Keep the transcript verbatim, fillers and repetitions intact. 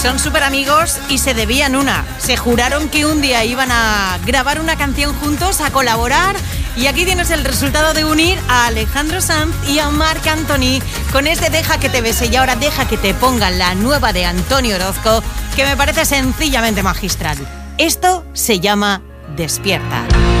Son súper amigos y se debían una. Se juraron que un día iban a grabar una canción juntos, a colaborar. Y aquí tienes el resultado de unir a Alejandro Sanz y a Marc Anthony con este Deja que te bese y ahora Deja que te pongan la nueva de Antonio Orozco, que me parece sencillamente magistral. Esto se llama Despierta.